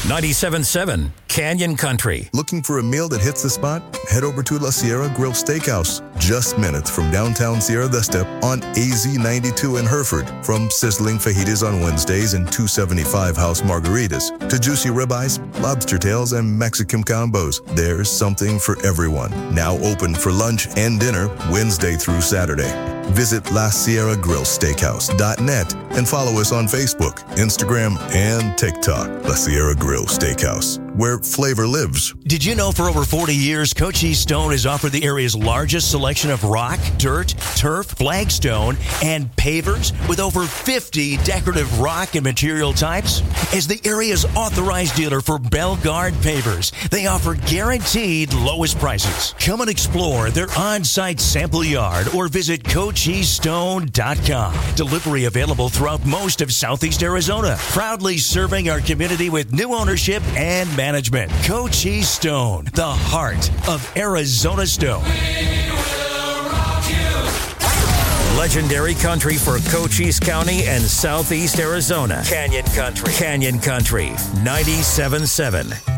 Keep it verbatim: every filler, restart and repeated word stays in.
ninety-seven point seven Canyon Country. Looking for a meal that hits the spot? Head over to La Sierra Grill Steakhouse, just minutes from downtown Sierra Vista on A Z ninety-two in Hereford. From sizzling fajitas on Wednesdays and two seventy-five house margaritas to juicy ribeyes, lobster tails, and Mexican combos, there's something for everyone. Now open for lunch and dinner Wednesday through Saturday. Visit La Sierra Grill Steakhouse dot net and follow us on Facebook, Instagram, and TikTok. La Sierra Grill Steakhouse, where flavor lives. Did you know for over forty years, Cochise Stone has offered the area's largest selection of rock, dirt, turf, flagstone, and pavers with over fifty decorative rock and material types? As the area's authorized dealer for Bellegarde pavers, they offer guaranteed lowest prices. Come and explore their on-site sample yard or visit Cochise Stone dot com. Delivery available throughout most of Southeast Arizona. Proudly serving our community with new ownership and management. Cochise Stone, the heart of Arizona stone. Legendary country for Cochise County and Southeast Arizona. Canyon Country. Canyon Country, ninety-seven point seven